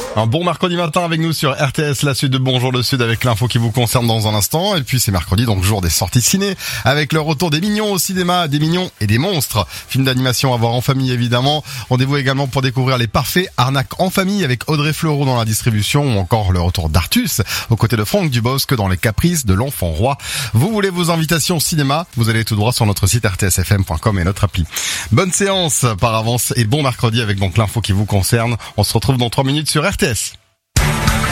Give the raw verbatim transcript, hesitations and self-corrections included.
Un bon mercredi matin avec nous sur R T S, la suite de Bonjour le Sud avec l'info qui vous concerne dans un instant. Et puis c'est mercredi, donc jour des sorties ciné, avec le retour des Mignons au cinéma, des Mignons et des Monstres. Film d'animation à voir en famille évidemment. Rendez-vous également pour découvrir Les Parfaits, arnaque en famille avec Audrey Fleurot dans la distribution, ou encore le retour d'Artus aux côtés de Franck Dubosc dans Les Caprices de l'Enfant Roi. Vous voulez vos invitations cinéma, vous allez tout droit sur notre site r t s f m point com et notre appli. Bonne séance par avance et bon mercredi avec donc l'info qui vous concerne. On se retrouve dans trois minutes sur R T S.